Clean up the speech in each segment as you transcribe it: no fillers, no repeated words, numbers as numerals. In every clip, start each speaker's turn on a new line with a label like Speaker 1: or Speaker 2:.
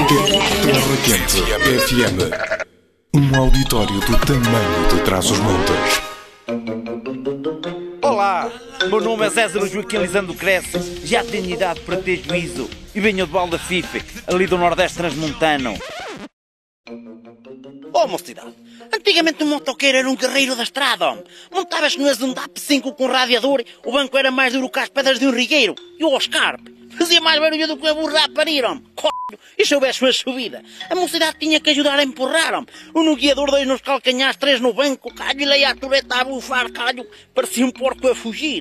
Speaker 1: Terra Quente FM. Um auditório do tamanho de Trás-os-Montes.
Speaker 2: Olá, meu nome é César Joaquim Lisandro Cresce. Já tenho idade para ter juízo e venho de Valdafife, ali do Nordeste Transmontano. Oh, mocidade, antigamente um motoqueiro era um guerreiro da estrada, homem. Montavas no Zundap 5 com radiador, o banco era mais duro que as pedras de um rigueiro. E o Oscar fazia mais barulho do que a burra a parir, homem. E se houvesse uma subida, a mocidade tinha que ajudar a empurrar, homem. Um no guiador, 2 nos calcanhares, 3 no banco, calho, e leia a tureta a bufar, calho, parecia um porco a fugir.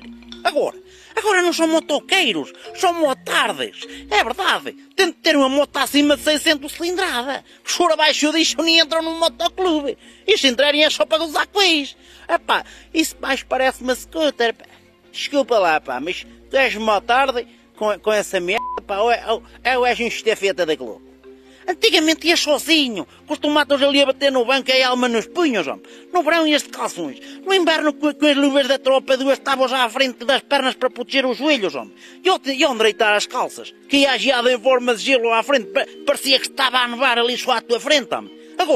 Speaker 2: Agora não são motoqueiros, são motardes. É verdade, tem de ter uma moto acima de 600 cilindrada. Se for abaixo disso, nem entram num motoclube. E se entrarem é só para gozar com isso. Epá, isso mais parece uma scooter. Desculpa lá, pá, mas tu és motarde com essa merda, pá, ou és um estafeta da Globo. Antigamente ia sozinho, costumados ali a bater no banco e a alma nos punhos, homem. No verão ias de calções. No inverno com as luvas da tropa, 2 tábuas à frente das pernas para proteger os joelhos, homem. E onde deitar as calças? Que ia geado em forma de gelo à frente, parecia que estava a nevar ali só à tua frente, homem.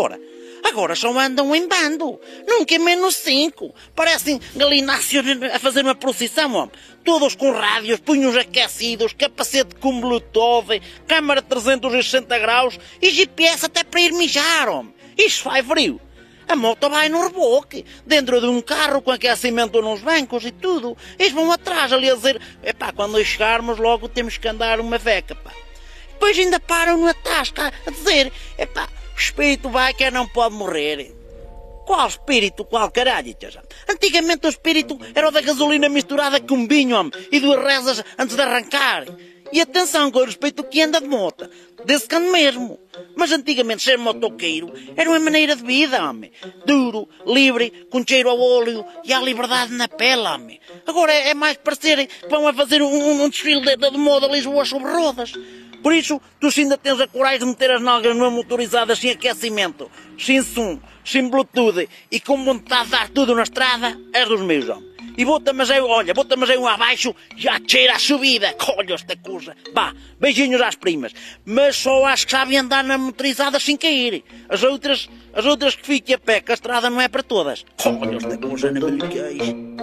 Speaker 2: Agora só andam em bando. Nunca é menos 5. Parecem galináceos a fazer uma procissão, homem. Todos com rádios, punhos aquecidos, capacete com Bluetooth, câmara 360 graus e GPS até para ir mijar, homem. Isto faz frio. A moto vai no reboque, dentro de um carro com aquecimento nos bancos e tudo. Eles vão atrás ali a dizer, epá, quando chegarmos logo temos que andar uma veca, pá. Depois ainda param no tasca a dizer, epá, o espírito vai que não pode morrer. Qual espírito? Qual caralho? Antigamente o espírito era o da gasolina misturada com vinho, homem, e 2 rezas antes de arrancar. E atenção com o respeito que anda de moto. Desse cano mesmo. Mas antigamente ser motoqueiro era uma maneira de vida, homem. Duro, livre, com cheiro ao óleo e à liberdade na pele, homem. Agora é mais parecerem que vão a fazer um desfile de moda a Lisboa sobre rodas. Por isso, tu ainda tens a coragem de meter as nalgas numa motorizada sem aquecimento, sem som, sem Bluetooth e com vontade de dar tudo na estrada, és dos meus, homem. E bota-me mas um abaixo, já cheira a subida. Olha esta coisa. Vá, beijinhos às primas. Mas só acho que sabem andar na motorizada sem cair. As outras que fiquem a pé, que a estrada não é para todas. Olha esta coisa, não me ligueis.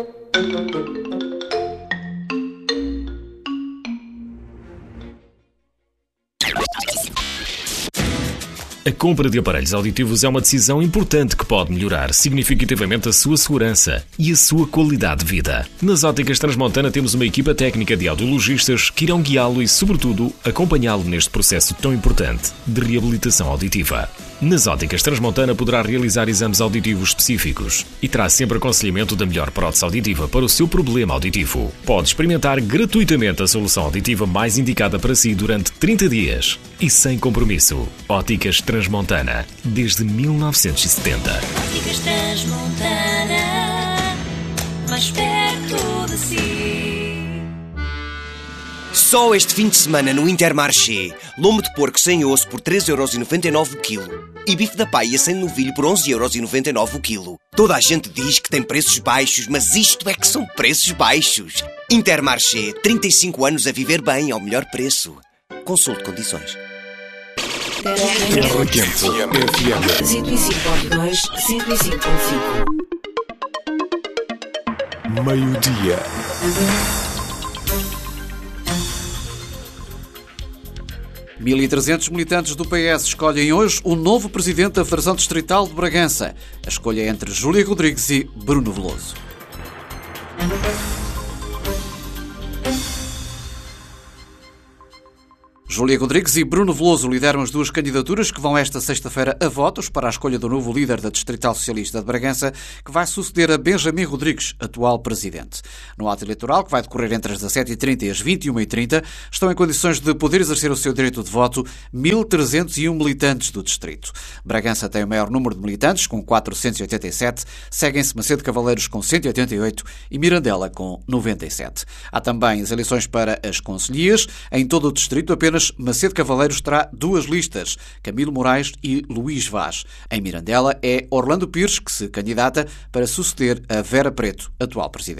Speaker 3: A compra de aparelhos auditivos é uma decisão importante que pode melhorar significativamente a sua segurança e a sua qualidade de vida. Nas Óticas Transmontana temos uma equipa técnica de audiologistas que irão guiá-lo e, sobretudo, acompanhá-lo neste processo tão importante de reabilitação auditiva. Nas Óticas Transmontana poderá realizar exames auditivos específicos e terá sempre aconselhamento da melhor prótese auditiva para o seu problema auditivo. Pode experimentar gratuitamente a solução auditiva mais indicada para si durante 30 dias e sem compromisso. Óticas Transmontana, desde 1970.
Speaker 4: Óticas Transmontana, mais perto de si.
Speaker 5: Só este fim de semana no Intermarché, lombo de porco sem osso por 3,99€ o quilo e bife da paia sem novilho por 11,99€ o quilo. Toda a gente diz que tem preços baixos, mas isto é que são preços baixos. Intermarché, 35 anos a viver bem ao melhor preço. Consulte condições.
Speaker 1: Terra Quente FM.
Speaker 4: 105.2, 105.5.
Speaker 1: Meio-dia.
Speaker 6: – 1.300 militantes do PS escolhem hoje o novo presidente da Federação Distrital de Bragança. A escolha é entre Júlia Rodrigues e Bruno Veloso. Júlia Rodrigues e Bruno Veloso lideram as 2 candidaturas que vão esta sexta-feira a votos para a escolha do novo líder da Distrital Socialista de Bragança, que vai suceder a Benjamin Rodrigues, atual presidente. No ato eleitoral, que vai decorrer entre as 17h30 e as 21h30, estão em condições de poder exercer o seu direito de voto 1.301 militantes do distrito. Bragança tem o maior número de militantes, com 487, seguem-se Macedo Cavaleiros com 188 e Mirandela com 97. Há também as eleições para as concelhias. Em todo o distrito, apenas Macedo Cavaleiros terá 2 listas, Camilo Moraes e Luís Vaz. Em Mirandela é Orlando Pires que se candidata para suceder a Vera Preto, atual presidente.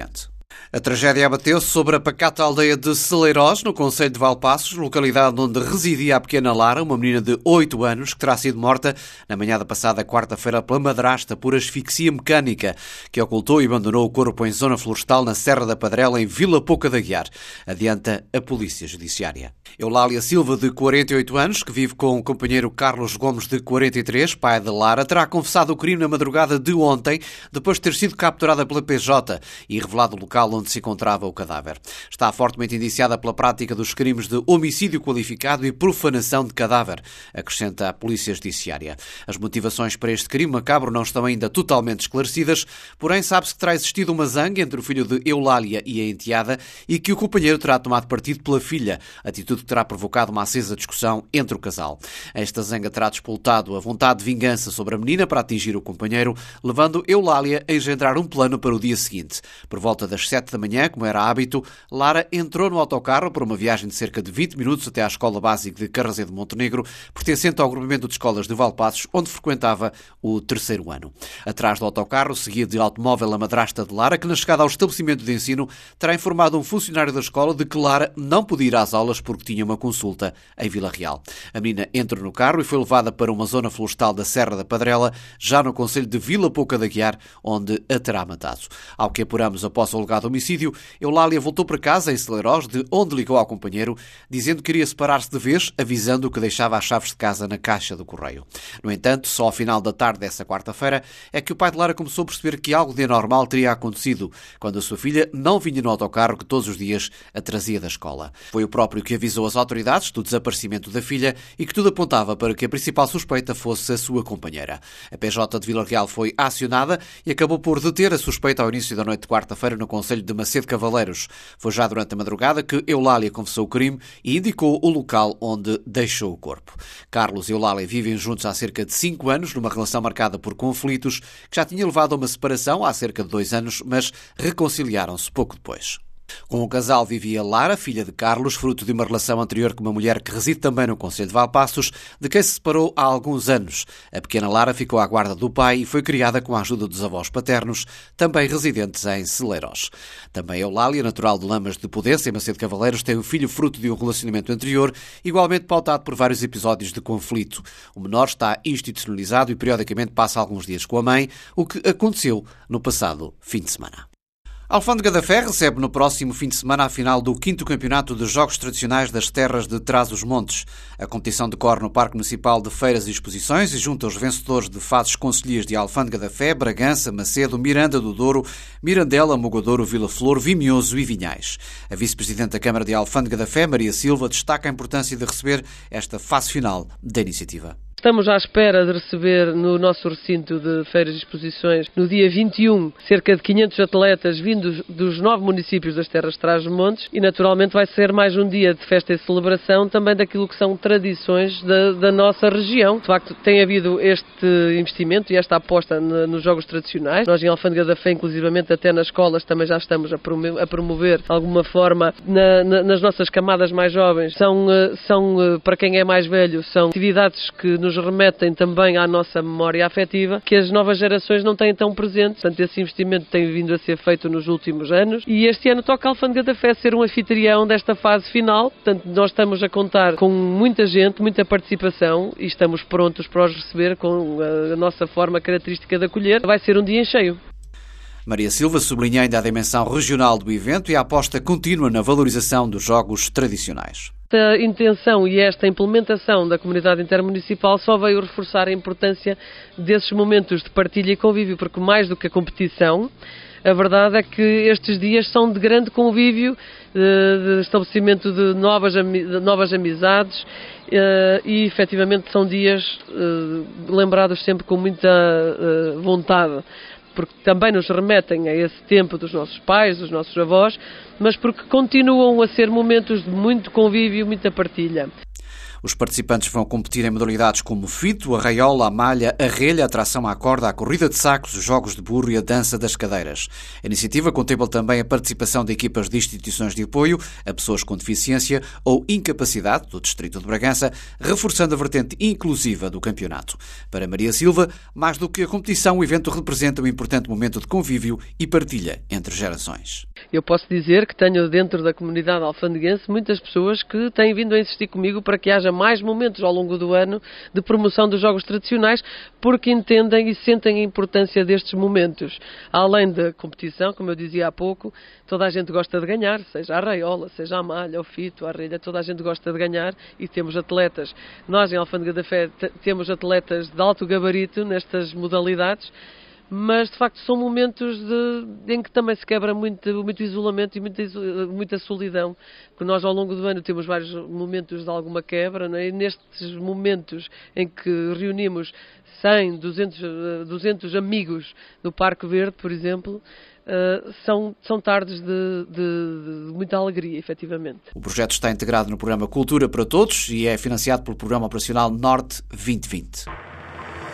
Speaker 6: A tragédia abateu-se sobre a pacata aldeia de Celeiros, no concelho de Valpaços, localidade onde residia a pequena Lara, uma menina de 8 anos, que terá sido morta na manhã da passada quarta-feira pela madrasta por asfixia mecânica, que ocultou e abandonou o corpo em zona florestal na Serra da Padrela, em Vila Pouca da Guiar, adianta a Polícia Judiciária. Eulália Silva, de 48 anos, que vive com o companheiro Carlos Gomes, de 43, pai de Lara, terá confessado o crime na madrugada de ontem, depois de ter sido capturada pela PJ e revelado o local onde se encontrava o cadáver. Está fortemente indiciada pela prática dos crimes de homicídio qualificado e profanação de cadáver, acrescenta a Polícia Judiciária. As motivações para este crime macabro não estão ainda totalmente esclarecidas, porém sabe-se que terá existido uma zanga entre o filho de Eulália e a enteada e que o companheiro terá tomado partido pela filha, atitude que terá provocado uma acesa discussão entre o casal. Esta zanga terá despoltado a vontade de vingança sobre a menina para atingir o companheiro, levando Eulália a engendrar um plano para o dia seguinte. Por volta das 7 da manhã, como era hábito, Lara entrou no autocarro para uma viagem de cerca de 20 minutos até à Escola Básica de Carrasé de Montenegro, pertencente ao agrupamento de escolas de Valpaços, onde frequentava o 3º ano. Atrás do autocarro seguia de automóvel a madrasta de Lara, que na chegada ao estabelecimento de ensino terá informado um funcionário da escola de que Lara não podia ir às aulas porque tinha uma consulta em Vila Real. A menina entrou no carro e foi levada para uma zona florestal da Serra da Padrela, já no concelho de Vila Pouca da Guiar, onde a terá matado. Ao que apuramos após o alegado homicídio, Eulália voltou para casa em Celeiros, de onde ligou ao companheiro, dizendo que queria separar-se de vez, avisando que deixava as chaves de casa na caixa do correio. No entanto, só ao final da tarde dessa quarta-feira é que o pai de Lara começou a perceber que algo de anormal teria acontecido, quando a sua filha não vinha no autocarro que todos os dias a trazia da escola. Foi o próprio que avisou as autoridades do desaparecimento da filha e que tudo apontava para que a principal suspeita fosse a sua companheira. A PJ de Vila Real foi acionada e acabou por deter a suspeita ao início da noite de quarta-feira no concelho de Macedo Cavaleiros. Foi já durante a madrugada que Eulália confessou o crime e indicou o local onde deixou o corpo. Carlos e Eulália vivem juntos há cerca de 5 anos, numa relação marcada por conflitos que já tinha levado a uma separação há cerca de 2 anos, mas reconciliaram-se pouco depois. Com o casal vivia Lara, filha de Carlos, fruto de uma relação anterior com uma mulher que reside também no concelho de Valpaços, de quem se separou há alguns anos. A pequena Lara ficou à guarda do pai e foi criada com a ajuda dos avós paternos, também residentes em Celeiros. Também Eulália, natural de Lamas de Pudense, em Macedo Cavaleiros, tem um filho fruto de um relacionamento anterior, igualmente pautado por vários episódios de conflito. O menor está institucionalizado e periodicamente passa alguns dias com a mãe, o que aconteceu no passado fim de semana. A Alfândega da Fé recebe no próximo fim de semana a final do 5º Campeonato de Jogos Tradicionais das Terras de Trás-os-Montes. A competição decorre no Parque Municipal de Feiras e Exposições e junta os vencedores de fases concelhias de Alfândega da Fé, Bragança, Macedo, Miranda do Douro, Mirandela, Mogadouro, Vila Flor, Vimioso e Vinhais. A vice-presidente da Câmara de Alfândega da Fé, Maria Silva, destaca a importância de receber esta fase final da iniciativa.
Speaker 7: Estamos à espera de receber no nosso recinto de feiras e exposições, no dia 21, cerca de 500 atletas vindos dos 9 municípios das Terras de Trás-os-Montes e naturalmente vai ser mais um dia de festa e celebração também daquilo que são tradições da nossa região. De facto, tem havido este investimento e esta aposta nos jogos tradicionais. Nós em Alfândega da Fé, inclusivamente até nas escolas, também já estamos a promover de alguma forma nas nossas camadas mais jovens. São para quem é mais velho, são atividades que nos remetem também à nossa memória afetiva, que as novas gerações não têm tão presente. Portanto, esse investimento tem vindo a ser feito nos últimos anos e este ano toca a Alfândega da Fé ser um anfitrião desta fase final. Portanto, nós estamos a contar com muita gente, muita participação e estamos prontos para os receber com a nossa forma característica de acolher. Vai ser um dia em cheio.
Speaker 6: Maria Silva sublinha ainda a dimensão regional do evento e a aposta contínua na valorização dos jogos tradicionais.
Speaker 7: Esta intenção e esta implementação da comunidade intermunicipal só veio reforçar a importância desses momentos de partilha e convívio, porque mais do que a competição, a verdade é que estes dias são de grande convívio, de estabelecimento de novas amizades e efetivamente são dias lembrados sempre com muita vontade, porque também nos remetem a esse tempo dos nossos pais, dos nossos avós, mas porque continuam a ser momentos de muito convívio, muita partilha.
Speaker 6: Os participantes vão competir em modalidades como fito, a raiola, a malha, a relha, a tração à corda, a corrida de sacos, os jogos de burro e a dança das cadeiras. A iniciativa contempla também a participação de equipas de instituições de apoio a pessoas com deficiência ou incapacidade do Distrito de Bragança, reforçando a vertente inclusiva do campeonato. Para Maria Silva, mais do que a competição, o evento representa um importante momento de convívio e partilha entre gerações.
Speaker 7: Eu posso dizer que tenho dentro da comunidade alfandeguense muitas pessoas que têm vindo a insistir comigo para que haja mais momentos ao longo do ano de promoção dos jogos tradicionais, porque entendem e sentem a importância destes momentos. Além da competição, como eu dizia há pouco, toda a gente gosta de ganhar, seja a arraiola, seja a malha, o fito, a arrelha, toda a gente gosta de ganhar e temos atletas. Nós em Alfândega da Fé temos atletas de alto gabarito nestas modalidades, mas de facto são momentos em que também se quebra muito isolamento e muita solidão, porque nós ao longo do ano temos vários momentos de alguma quebra, não é? E nestes momentos em que reunimos 100, 200 amigos no Parque Verde, por exemplo, são tardes de muita alegria, efetivamente.
Speaker 6: O projeto está integrado no programa Cultura para Todos e é financiado pelo Programa Operacional Norte 2020.